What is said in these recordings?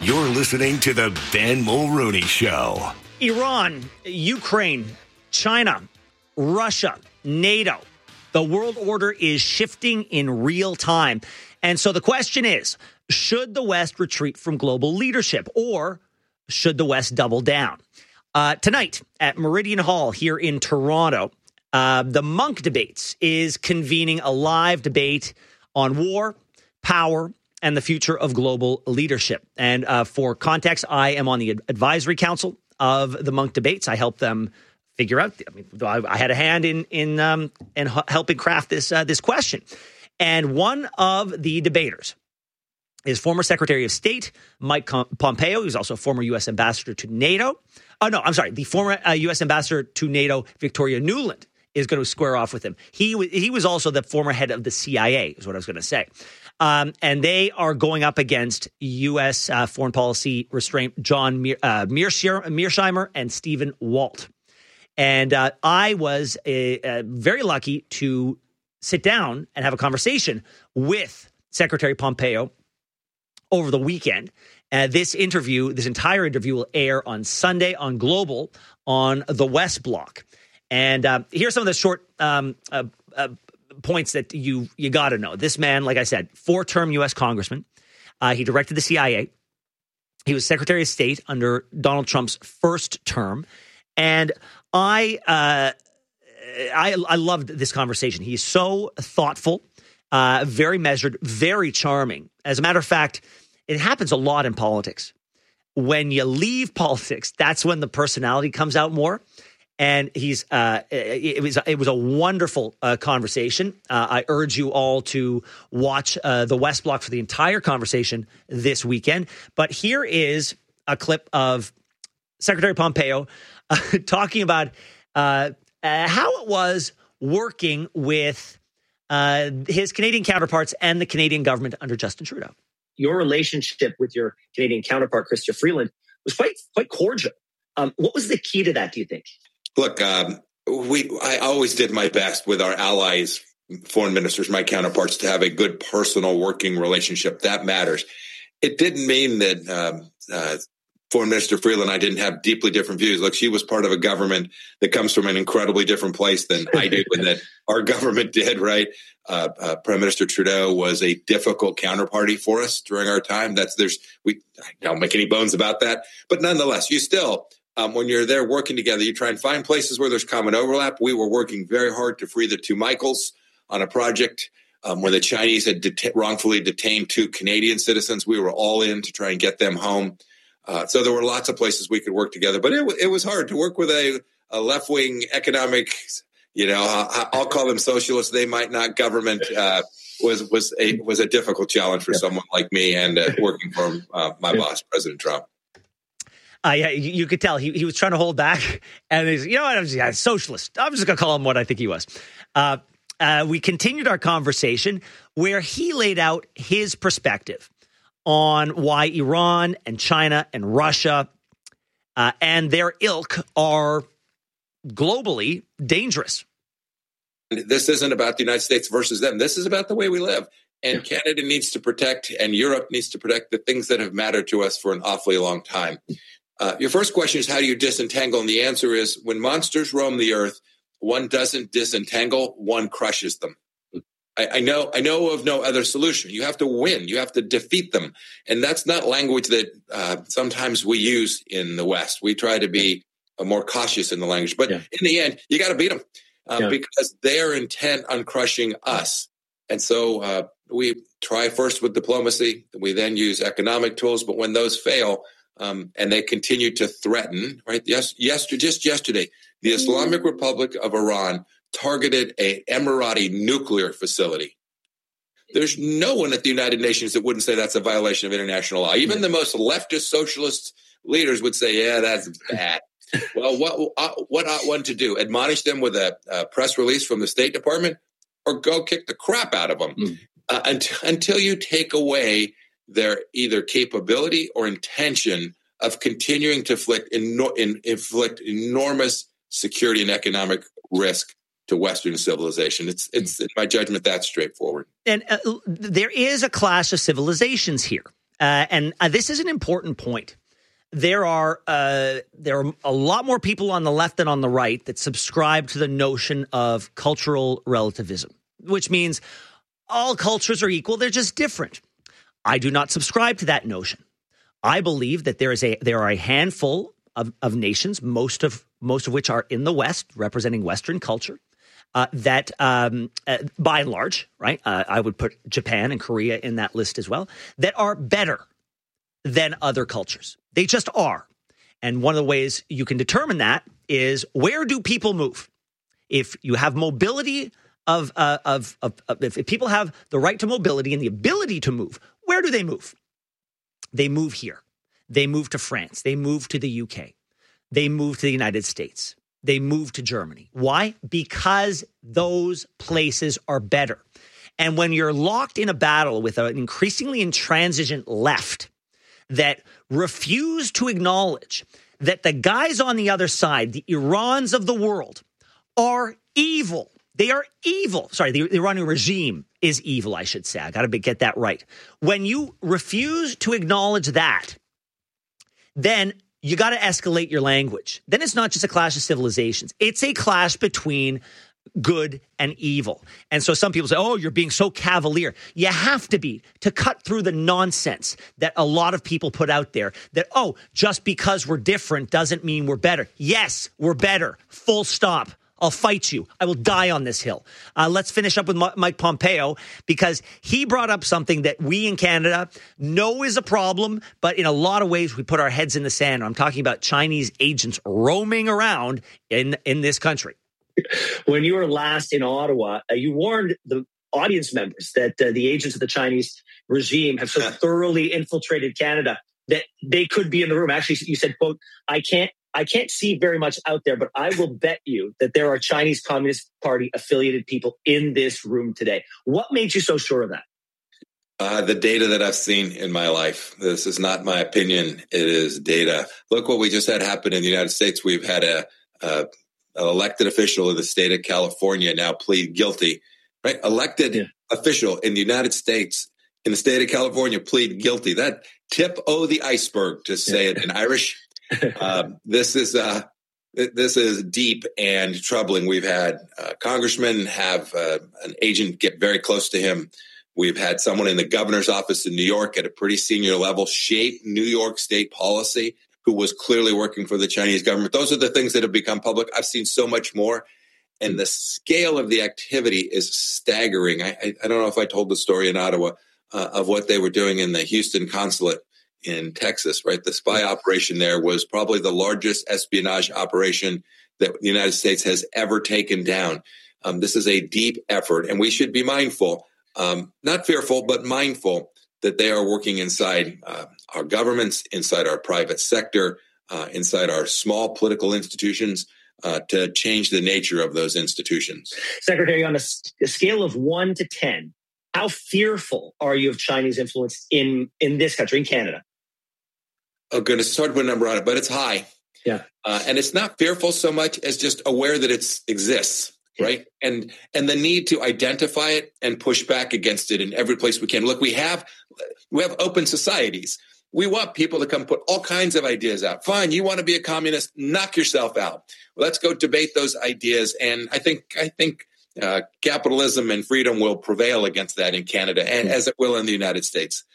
You're listening to the Ben Mulrooney Show. Iran, Ukraine, China, Russia, NATO. The world order is shifting in real time. And so the question is, should the West retreat from global leadership, or should the West double down? Tonight at Meridian Hall here in Toronto, the Munk Debates is convening a live debate on war, power, and the future of global leadership. And for context, I am on the advisory council of the Munk Debates. I help them figure out. I had a hand in helping craft this question. And one of the debaters is former Secretary of State Mike Pompeo, who's also former U.S. Ambassador to NATO. The former U.S. Ambassador to NATO, Victoria Nuland, is going to square off with him. He was also the former head of the CIA, is what I was going to say. And they are going up against U.S. foreign policy restraint John Mearsheimer and Stephen Walt. And I was very lucky to sit down and have a conversation with Secretary Pompeo over the weekend. This entire interview will air on Sunday on Global on the West Block. And here's some of the short points that you got to know. This man, like I said, 4-term U.S. congressman. He directed the CIA. He was Secretary of State under Donald Trump's first term. And I loved this conversation. He's so thoughtful, very measured, very charming. As a matter of fact, it happens a lot in politics. When you leave politics, that's when the personality comes out more. And it was a wonderful conversation. I urge you all to watch the West Block for the entire conversation this weekend. But here is a clip of Secretary Pompeo talking about how it was working with his Canadian counterparts and the Canadian government under Justin Trudeau. Your relationship with your Canadian counterpart, Chrystia Freeland, was quite cordial. What was the key to that, do you think? Look, I always did my best with our allies, foreign ministers, my counterparts, to have a good personal working relationship. That matters. It didn't mean that Foreign Minister Freeland and I didn't have deeply different views. Look, she was part of a government that comes from an incredibly different place than I do and that our government did, right? Prime Minister Trudeau was a difficult counterparty for us during our time. I don't make any bones about that. But nonetheless, you still, when you're there working together, you try and find places where there's common overlap. We were working very hard to free the two Michaels on a project where the Chinese had wrongfully detained 2 Canadian citizens. We were all in to try and get them home. So there were lots of places we could work together, but it was hard to work with a left-wing economic, I'll call them socialists. They might not. Government was a difficult challenge for someone like me and working for my boss, President Trump. Yeah, you could tell he was trying to hold back, and he's, I'm just a socialist. I'm just going to call him what I think he was. We continued our conversation where he laid out his perspective on why Iran and China and Russia and their ilk are globally dangerous. This isn't about the United States versus them. This is about the way we live. And Canada needs to protect, and Europe needs to protect the things that have mattered to us for an awfully long time. Your first question is, how do you disentangle? And the answer is, when monsters roam the earth, one doesn't disentangle, one crushes them. I know of no other solution. You have to win. You have to defeat them. And that's not language that sometimes we use in the West. We try to be more cautious in the language. But in the end, you got to beat them because they're intent on crushing us. And so we try first with diplomacy. We then use economic tools. But when those fail and they continue to threaten, right? Just yesterday, the Islamic Republic of Iran targeted an Emirati nuclear facility. There's no one at the United Nations that wouldn't say that's a violation of international law. Even the most leftist socialist leaders would say, yeah, that's bad. Well, what ought one to do? Admonish them with a press release from the State Department, or go kick the crap out of them until you take away their either capability or intention of continuing to inflict enormous security and economic risk to Western civilization. It's in my judgment, that's straightforward. And there is a clash of civilizations here. And this is an important point. There are a lot more people on the left than on the right that subscribe to the notion of cultural relativism, which means all cultures are equal. They're just different. I do not subscribe to that notion. I believe that there are a handful of nations, most of which are in the West, representing Western culture, that by and large, right, I would put Japan and Korea in that list as well, that are better than other cultures. They just are. And one of the ways you can determine that is, where do people move? If you have mobility if people have the right to mobility and the ability to move, where do they move? They move here. They move to France. They move to the UK. They move to the United States. They move to Germany. Why? Because those places are better. And when you're locked in a battle with an increasingly intransigent left that refuse to acknowledge that the guys on the other side, the Irans of the world, are evil. They are evil. Sorry, the Iranian regime is evil, I should say. I got to get that right. When you refuse to acknowledge that, then you got to escalate your language. Then it's not just a clash of civilizations. It's a clash between good and evil. And so some people say, oh, you're being so cavalier. You have to be, to cut through the nonsense that a lot of people put out there that, oh, just because we're different doesn't mean we're better. Yes, we're better. Full stop. I'll fight you. I will die on this hill. Let's finish up with Mike Pompeo, because he brought up something that we in Canada know is a problem, but in a lot of ways we put our heads in the sand. I'm talking about Chinese agents roaming around in this country. When you were last in Ottawa, you warned the audience members that the agents of the Chinese regime have so thoroughly infiltrated Canada that they could be in the room. Actually, you said, quote, I can't see very much out there, but I will bet you that there are Chinese Communist Party affiliated people in this room today. What made you so sure of that? The data that I've seen in my life. This is not my opinion. It is data. Look what we just had happen in the United States. We've had an elected official in the state of California now plead guilty, right? Elected official in the United States, in the state of California, plead guilty. That tip o' the iceberg, to say it in Irish. This is deep and troubling. We've had congressmen have an agent get very close to him. We've had someone in the governor's office in New York at a pretty senior level shape New York state policy, who was clearly working for the Chinese government. Those are the things that have become public. I've seen so much more. And the scale of the activity is staggering. I don't know if I told the story in Ottawa of what they were doing in the Houston consulate in Texas, right? The spy operation there was probably the largest espionage operation that the United States has ever taken down. This is a deep effort, and we should be mindful, not fearful, but mindful that they are working inside our governments, inside our private sector, inside our small political institutions to change the nature of those institutions. Secretary, on a scale of 1 to 10, how fearful are you of Chinese influence in this country, in Canada? Oh, goodness, it's hard to put a number on it, but it's high. Yeah. And it's not fearful so much as just aware that it exists, right? And the need to identify it and push back against it in every place we can. Look, we have open societies. We want people to come put all kinds of ideas out. Fine, you want to be a communist, knock yourself out. Let's go debate those ideas. And I think capitalism and freedom will prevail against that in Canada, and as it will in the United States.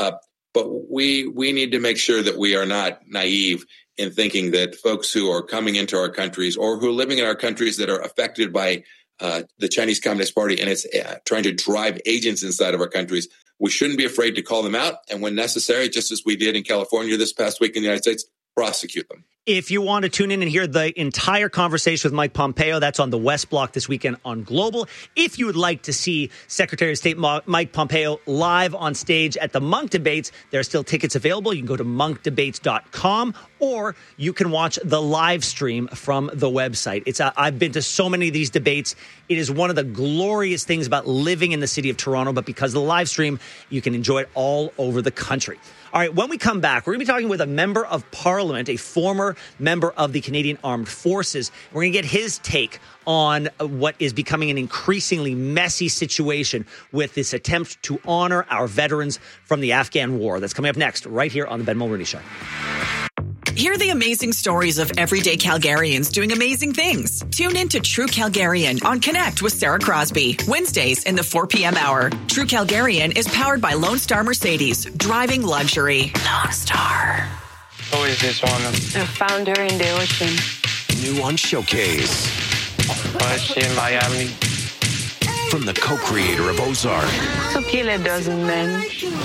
But we need to make sure that we are not naive in thinking that folks who are coming into our countries or who are living in our countries that are affected by the Chinese Communist Party and it's trying to drive agents inside of our countries, we shouldn't be afraid to call them out. And when necessary, just as we did in California this past week in the United States, prosecute them. If you want to tune in and hear the entire conversation with Mike Pompeo, that's on the West Block this weekend on Global. If you would like to see Secretary of State Mike Pompeo live on stage at the Munk Debates, there are still tickets available. You can go to monkdebates.com, or you can watch the live stream from the website. I've been to so many of these debates. It is one of the glorious things about living in the city of Toronto, but because of the live stream, you can enjoy it all over the country. All right, when we come back, we're going to be talking with a member of Parliament Parliament, a former member of the Canadian Armed Forces. We're going to get his take on what is becoming an increasingly messy situation with this attempt to honor our veterans from the Afghan war. That's coming up next, right here on the Ben Mulroney Show. Hear the amazing stories of everyday Calgarians doing amazing things. Tune in to True Calgarian on Connect with Sarah Crosby. Wednesdays in the 4 p.m. hour. True Calgarian is powered by Lone Star Mercedes. Driving luxury. Lone Star. Who is this one? The founder in the ocean. New on Showcase. Is she in Miami? From the co-creator of Ozark. So kill a dozen men.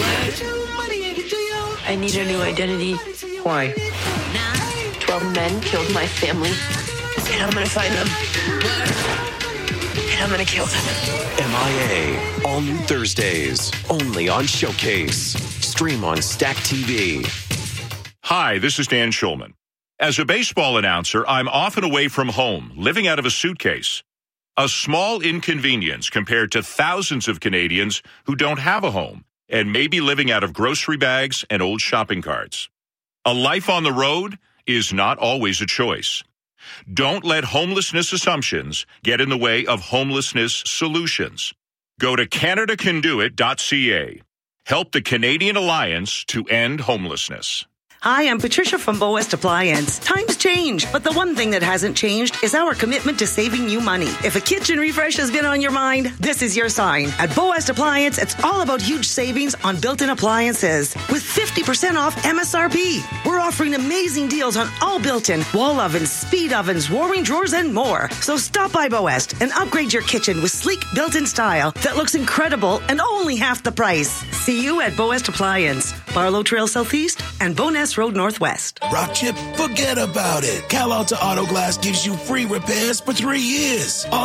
I need a new identity. Why? 12 men killed my family. And I'm gonna find them. And I'm gonna kill them. MIA. All new Thursdays. Only on Showcase. Stream on Stack TV. Hi, this is Dan Schulman. As a baseball announcer, I'm often away from home, living out of a suitcase. A small inconvenience compared to thousands of Canadians who don't have a home and may be living out of grocery bags and old shopping carts. A life on the road is not always a choice. Don't let homelessness assumptions get in the way of homelessness solutions. Go to CanadaCanDoIt.ca. Help the Canadian Alliance to end homelessness. Hi, I'm Patricia from Bow West Appliance. Times change, but the one thing that hasn't changed is our commitment to saving you money. If a kitchen refresh has been on your mind, this is your sign. At Bow West Appliance, it's all about huge savings on built-in appliances with 50% off MSRP. We're offering amazing deals on all built-in wall ovens, speed ovens, warming drawers, and more. So stop by Bow West and upgrade your kitchen with sleek built-in style that looks incredible and only half the price. See you at Bow West Appliance, Barlow Trail Southeast and Bowness Road Northwest. Rock chip, forget about it. Cal Alta Auto Glass gives you free repairs for 3 years. All